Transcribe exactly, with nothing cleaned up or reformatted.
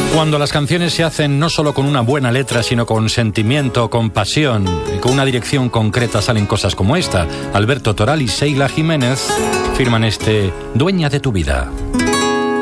Cuando las canciones se hacen no solo con una buena letra, sino con sentimiento, con pasión y con una dirección concreta, salen cosas como esta. Alberto Toral y Sheila Jiménez firman este Dueña de tu vida.